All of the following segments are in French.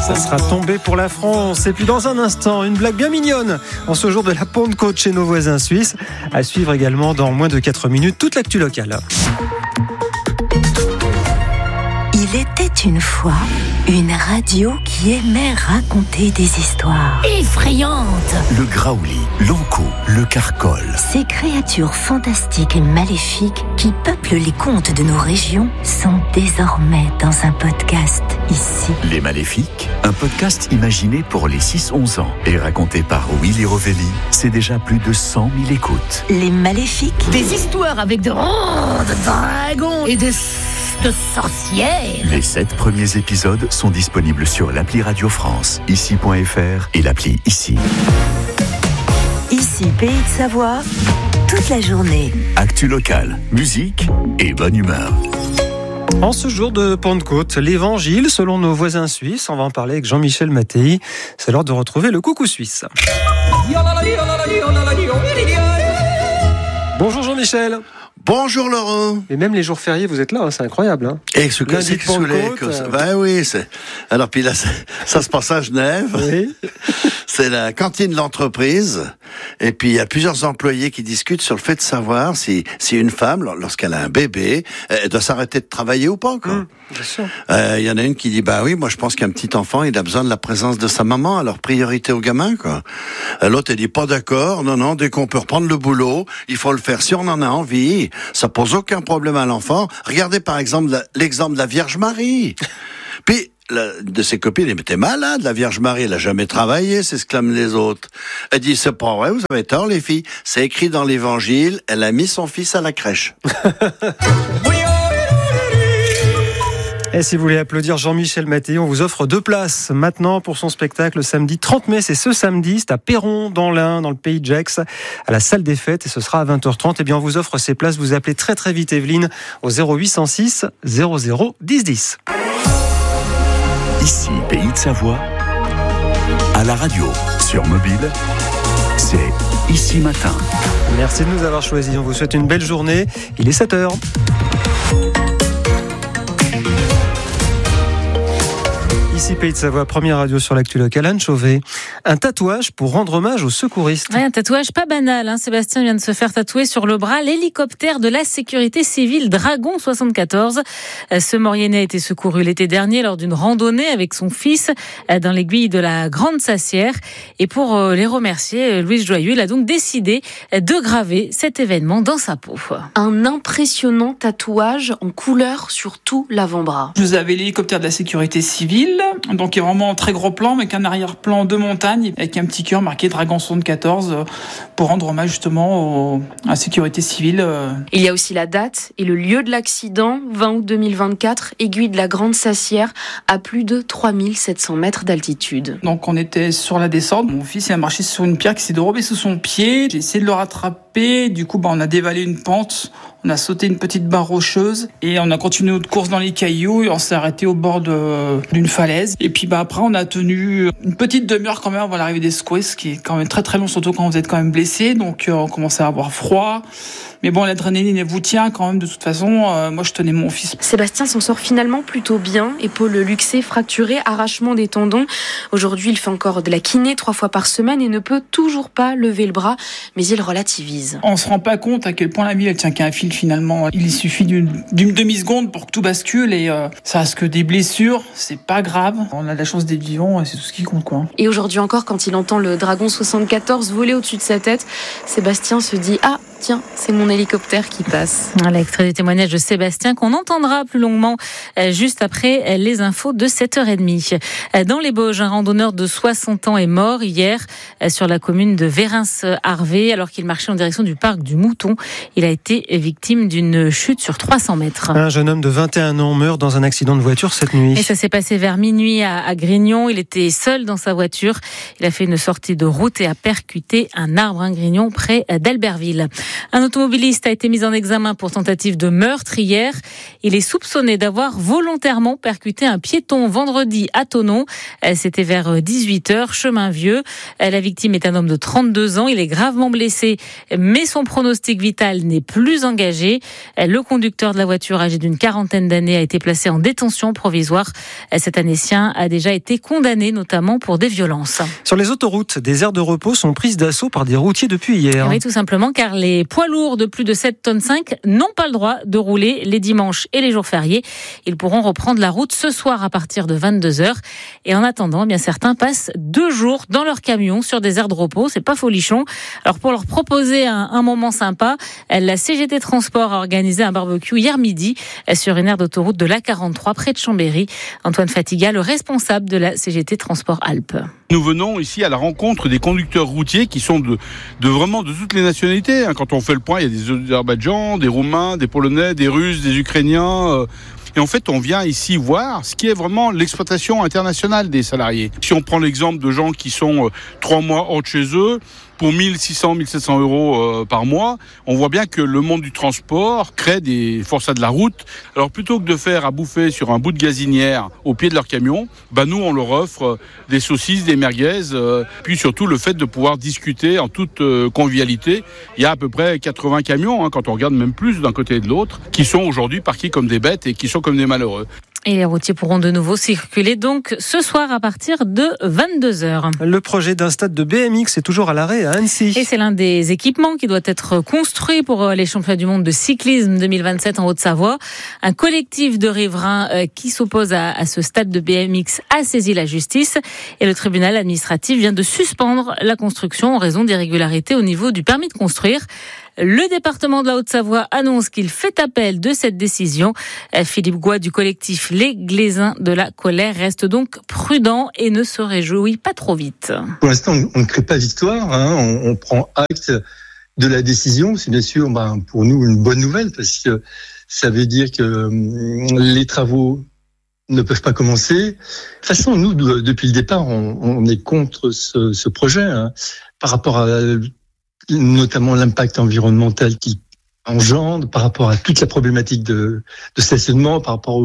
Ça sera tombé pour la France. Et puis dans un instant, une blague bien mignonne en ce jour de la Pentecôte chez nos voisins suisses. À suivre également dans moins de 4 minutes toute l'actu locale. Il était une fois une radio qui aimait raconter des histoires effrayantes. Le graouli, l'ankou, le carcol. Ces créatures fantastiques et maléfiques qui peuplent les contes de nos régions sont désormais dans un podcast ici. Les Maléfiques, un podcast imaginé pour les 6-11 ans et raconté par Willy Rovelli. C'est déjà plus de 100 000 écoutes. Les Maléfiques. Des histoires avec de dragons et de sorcières. Les 7 premiers épisodes sont disponibles sur l'appli Radio France, ici.fr et l'appli Ici. Ici, Pays de Savoie, toute la journée. Actu locale, musique et bonne humeur. En ce jour de Pentecôte, l'évangile selon nos voisins suisses, on va en parler avec Jean-Michel Mattei. C'est l'heure de retrouver le coucou suisse. Bonjour Jean-Michel. Bonjour Laurent. Et même les jours fériés, vous êtes là, hein, c'est incroyable. Hein. Et ce que c'est ben oui, c'est. Alors puis là, ça se passe à Genève. Oui. C'est la cantine de l'entreprise. Et puis il y a plusieurs employés qui discutent sur le fait de savoir si une femme, lorsqu'elle a un bébé, elle doit s'arrêter de travailler ou pas, quoi. Bien sûr. Il y en a une qui dit bah oui, moi je pense qu'un petit enfant, il a besoin de la présence de sa maman. Alors priorité au gamin, quoi. L'autre elle dit pas d'accord. Non, dès qu'on peut reprendre le boulot, il faut le faire si on en a envie. Ça pose aucun problème à l'enfant. Regardez par exemple l'exemple de la Vierge Marie. Puis de ses copines, elle était malade, la Vierge Marie, elle a jamais travaillé, s'exclament les autres. Elle dit, c'est pas vrai, vous avez tort les filles. C'est écrit dans l'évangile, elle a mis son fils à la crèche. Et si vous voulez applaudir Jean-Michel Mattei, on vous offre 2 places maintenant pour son spectacle samedi 30 mai. C'est ce samedi, c'est à Perron, dans l'Ain, dans le pays de Gex, à la salle des fêtes, et ce sera à 20h30. Eh bien, on vous offre ces places. Vous appelez très très vite Evelyne au 0806 00 10 10. Ici, Pays de Savoie, à la radio, sur mobile, c'est Ici Matin. Merci de nous avoir choisis. On vous souhaite une belle journée. Il est 7h. Ici Pays de Savoie, première radio sur l'actu locale. Anne Chauvet, un tatouage pour rendre hommage aux secouristes. Ouais, un tatouage pas banal. Sébastien vient de se faire tatouer sur le bras l'hélicoptère de la sécurité civile Dragon 74. Ce Mauriennais a été secouru l'été dernier lors d'une randonnée avec son fils dans l'aiguille de la Grande Sassière. Et pour les remercier, Louise Joyeux, il a donc décidé de graver cet événement dans sa peau. Un impressionnant tatouage en couleur sur tout l'avant-bras. Vous avez l'hélicoptère de la sécurité civile, donc qui est vraiment en très gros plan, mais qu'un arrière-plan de montagne avec un petit cœur marqué Dragon 74 pour rendre hommage justement à la sécurité civile. Il y a aussi la date et le lieu de l'accident, 20 août 2024, aiguille de la Grande Sassière, à plus de 3700 mètres d'altitude. Donc on était sur la descente, mon fils il a marché sur une pierre qui s'est dérobée sous son pied, j'ai essayé de le rattraper, du coup on a dévalé une pente, on a sauté une petite barre rocheuse et on a continué notre course dans les cailloux et on s'est arrêté au bord d'une falaise. Et puis après on a tenu une petête demi-heure quand même avant l'arrivée des secours, ce qui est quand même très très long, surtout quand vous êtes quand même blessé, donc on commençait à avoir froid. Mais bon, l'adrénaline, elle vous tient quand même de toute façon. Moi, je tenais mon fils. Sébastien s'en sort finalement plutôt bien. Épaule luxée, fracturée, arrachement des tendons. Aujourd'hui, il fait encore de la kiné 3 fois par semaine et ne peut toujours pas lever le bras, mais il relativise. On se rend pas compte à quel point la vie, elle tient qu'à un fil finalement. Il suffit d'une demi-seconde pour que tout bascule et ça reste que des blessures. C'est pas grave. On a de la chance d'être vivant et c'est tout ce qui compte, quoi. Et aujourd'hui encore, quand il entend le Dragon 74 voler au-dessus de sa tête, Sébastien se dit « Ah, tiens, c'est mon hélicoptère qui passe ». L'extrait du témoignage de Sébastien qu'on entendra plus longuement juste après les infos de 7h30. Dans les Bauges, un randonneur de 60 ans est mort hier sur la commune de Vérins-Harvé alors qu'il marchait en direction du parc du Mouton. Il a été victime d'une chute sur 300 mètres. Un jeune homme de 21 ans meurt dans un accident de voiture cette nuit. Et ça s'est passé vers minuit à Grignon. Il était seul dans sa voiture. Il a fait une sortie de route et a percuté un arbre à Grignon près d'Albertville. Un automobiliste a été mis en examen pour tentative de meurtre hier. Il est soupçonné d'avoir volontairement percuté un piéton vendredi à Thonon. C'était vers 18h, chemin Vieux. La victime est un homme de 32 ans. Il est gravement blessé, mais son pronostic vital n'est plus engagé. Le conducteur de la voiture, âgé d'une quarantaine d'années, a été placé en détention provisoire. Cet Annécien a déjà été condamné, notamment pour des violences. Sur les autoroutes, des aires de repos sont prises d'assaut par des routiers depuis hier. Oui, tout simplement car les poids lourds de plus de 7,5 tonnes n'ont pas le droit de rouler les dimanches et les jours fériés. Ils pourront reprendre la route ce soir à partir de 22h. Et en attendant, eh bien certains passent 2 jours dans leur camion sur des aires de repos. C'est pas folichon. Alors pour leur proposer un moment sympa, la CGT Transport a organisé un barbecue hier midi sur une aire d'autoroute de l'A43 près de Chambéry. Antoine Fatiga, le responsable de la CGT Transport Alpes. Nous venons ici à la rencontre des conducteurs routiers qui sont de vraiment de toutes les nationalités. Quand on fait le point, il y a des Azerbaïdjans, des Roumains, des Polonais, des Russes, des Ukrainiens. Et en fait, on vient ici voir ce qui est vraiment l'exploitation internationale des salariés. Si on prend l'exemple de gens qui sont 3 mois hors de chez eux, pour 1600, 1700 euros par mois, on voit bien que le monde du transport crée des forçats de la route. Alors plutôt que de faire à bouffer sur un bout de gazinière au pied de leur camion, nous on leur offre des saucisses, des merguez, puis surtout le fait de pouvoir discuter en toute convivialité. Il y a à peu près 80 camions, quand on regarde même plus d'un côté et de l'autre, qui sont aujourd'hui parqués comme des bêtes et qui sont comme des malheureux. Et les routiers pourront de nouveau circuler donc ce soir à partir de 22h. Le projet d'un stade de BMX est toujours à l'arrêt à Annecy. Et c'est l'un des équipements qui doit être construit pour les championnats du monde de cyclisme 2027 en Haute-Savoie. Un collectif de riverains qui s'oppose à ce stade de BMX a saisi la justice et le tribunal administratif vient de suspendre la construction en raison d'irrégularités au niveau du permis de construire. Le département de la Haute-Savoie annonce qu'il fait appel de cette décision. Philippe Goy du collectif Les Glaisins de la Colère reste donc prudent et ne se réjouit pas trop vite. Pour l'instant, on ne crée pas victoire. On prend acte de la décision. C'est bien sûr pour nous une bonne nouvelle parce que ça veut dire que les travaux ne peuvent pas commencer. De toute façon, nous, depuis le départ, on est contre ce projet par rapport à notamment l'impact environnemental qu'il engendre, par rapport à toute la problématique de stationnement, par rapport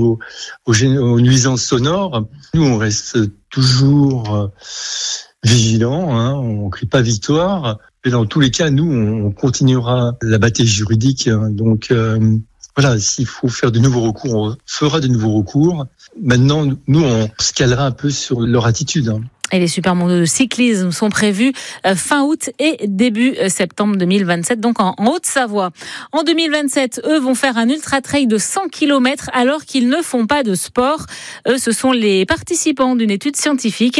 aux nuisances sonores. Nous, on reste toujours vigilants, on ne crie pas victoire. Mais dans tous les cas, nous, on continuera la bataille juridique. Donc, voilà, s'il faut faire de nouveaux recours, on fera de nouveaux recours. Maintenant, nous, on se calera un peu sur leur attitude. Et les super mondiaux de cyclisme sont prévus fin août et début septembre 2027, donc en Haute-Savoie. En 2027, eux vont faire un ultra-trail de 100 km alors qu'ils ne font pas de sport. Eux, ce sont les participants d'une étude scientifique.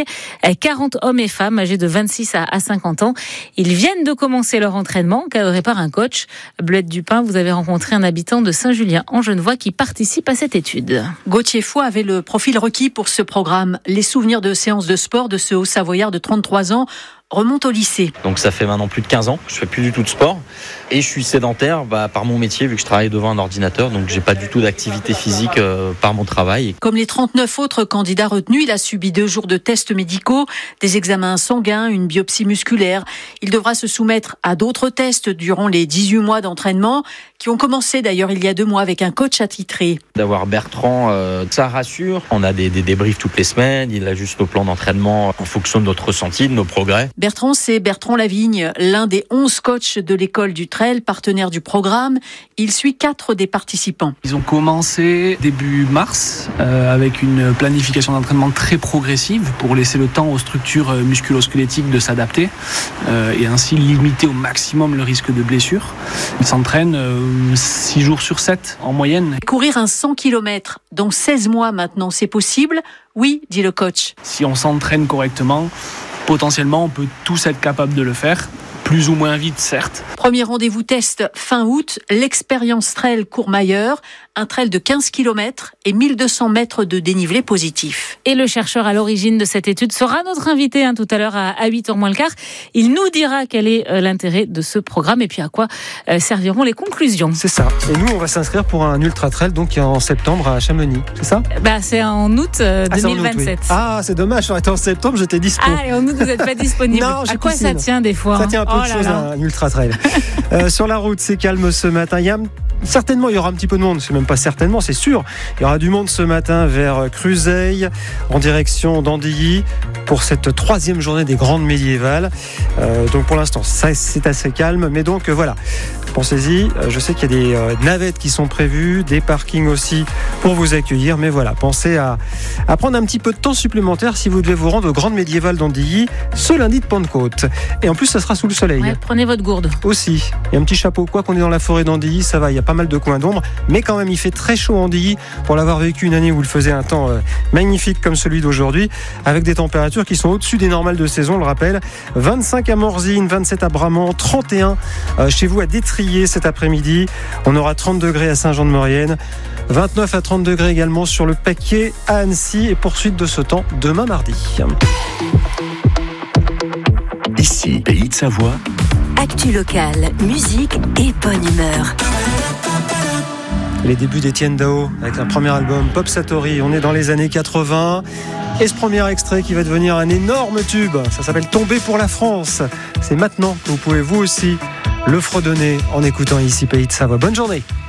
40 hommes et femmes âgés de 26 à 50 ans. Ils viennent de commencer leur entraînement, cadré par un coach. Bleuette Dupin, vous avez rencontré un habitant de Saint-Julien en Genevois qui participe à cette étude. Gauthier Foy avait le profil requis pour ce programme. Les souvenirs de séances de sport de ce Haut-Savoyard de 33 ans remonte au lycée. Donc ça fait maintenant plus de 15 ans que je fais plus du tout de sport et je suis sédentaire par mon métier vu que je travaille devant un ordinateur, donc j'ai pas du tout d'activité physique par mon travail. Comme les 39 autres candidats retenus, il a subi 2 jours de tests médicaux, des examens sanguins, une biopsie musculaire. Il devra se soumettre à d'autres tests durant les 18 mois d'entraînement qui ont commencé d'ailleurs il y a 2 mois avec un coach attitré. D'avoir Bertrand, ça rassure. On a des débriefs toutes les semaines, il ajuste nos plans d'entraînement en fonction de notre ressenti, de nos progrès. Bertrand, c'est Bertrand Lavigne, l'un des 11 coachs de l'école du trail, partenaire du programme. Il suit 4 des participants. Ils ont commencé début mars avec une planification d'entraînement très progressive pour laisser le temps aux structures musculo-squelettiques de s'adapter et ainsi limiter au maximum le risque de blessure. Ils s'entraînent 6 jours sur 7 en moyenne. Courir un 100 km dans 16 mois maintenant, c'est possible ? Oui, dit le coach. Si on s'entraîne correctement, potentiellement, on peut tous être capables de le faire, plus ou moins vite, certes. Premier rendez-vous test fin août, l'expérience trail Courmayeur, un trail de 15 km et 1200 mètres de dénivelé positif. Et le chercheur à l'origine de cette étude sera notre invité tout à l'heure à 8h moins le quart. Il nous dira quel est l'intérêt de ce programme et puis à quoi serviront les conclusions. C'est ça. Et nous, on va s'inscrire pour un ultra trail donc en septembre à Chamonix, c'est ça ? C'est en août 2027. C'est dommage, ça aurait été en septembre, j'étais dispo. Et en août, vous n'êtes pas disponible. Non, à quoi ça tient des fois ? Ça tient un peu autre chose, un ultra trail. Sur la route, c'est calme ce matin. Certainement, il y aura un petit peu de monde. C'est même pas certainement, c'est sûr. Il y aura du monde ce matin vers Cruzeil, en direction d'Andilly, pour cette 3e journée des Grandes Médiévales. Donc pour l'instant, ça, c'est assez calme. Mais donc voilà, pensez-y. Je sais qu'il y a des navettes qui sont prévues, des parkings aussi pour vous accueillir. Mais voilà, pensez à prendre un petit peu de temps supplémentaire si vous devez vous rendre aux Grandes Médiévales d'Andilly ce lundi de Pentecôte. Et en plus, ça sera sous le soleil. Ouais, prenez votre gourde. Aussi. Et un petit chapeau. Quoi qu'on est dans la forêt d'Andilly, ça va, il y a pas mal de coins d'ombre. Mais quand même, il fait très chaud à Andilly pour l'avoir vécu une année où il faisait un temps magnifique comme celui d'aujourd'hui, avec des températures qui sont au-dessus des normales de saison, on le rappelle. 25 à Morzine, 27 à Bramant, 31 chez vous à Détrier cet après-midi. On aura 30 degrés à Saint-Jean-de-Maurienne. 29 à 30 degrés également sur le Paquier à Annecy et poursuite de ce temps demain mardi. Ici, Pays de Savoie. Actu locale, musique et bonne humeur. Les débuts d'Étienne Dao avec un premier album Pop Satori. On est dans les années 80 et ce premier extrait qui va devenir un énorme tube, ça s'appelle Tomber pour la France. C'est maintenant que vous pouvez vous aussi le fredonner en écoutant ici Pays de Savoie. Bonne journée.